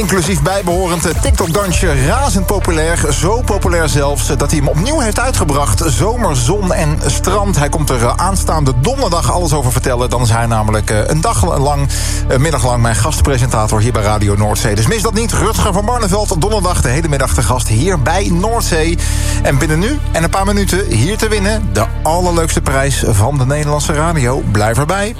Inclusief bijbehorend TikTok-dansje razend populair. Zo populair zelfs dat hij hem opnieuw heeft uitgebracht. Zomer, zon en strand. Hij komt er aanstaande donderdag alles over vertellen. Dan is hij namelijk een middag lang mijn gastpresentator hier bij Radio Noordzee. Dus mis dat niet. Rutger van Barneveld donderdag de hele middag te gast hier bij Noordzee. En binnen nu en een paar minuten hier te winnen de allerleukste prijs van de Nederlandse radio. Blijf erbij.